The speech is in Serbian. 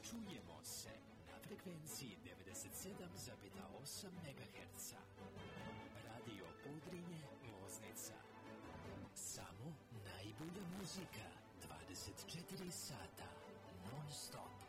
Čujemo se na frekvenciji 97,8 MHz. Radio Udrinje, Loznica. Samo najbolja muzika, 24 sata, non stop.